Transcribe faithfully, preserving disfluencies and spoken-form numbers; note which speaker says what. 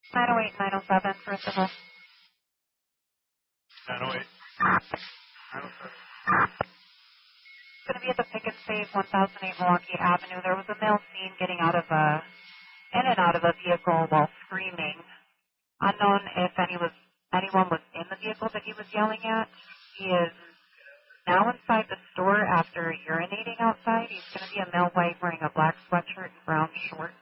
Speaker 1: nine oh eight, nine oh seven, first of all.
Speaker 2: nine oh eight. nine oh seven.
Speaker 1: It's going to be at the Pick and Save one thousand eight Milwaukee Avenue. There was a male seen getting out of a, in and out of a vehicle while screaming. Unknown if any was, anyone was in the vehicle that he was yelling at. He is now inside the store after urinating outside. He's going to be a male white wearing a black sweatshirt and brown shorts.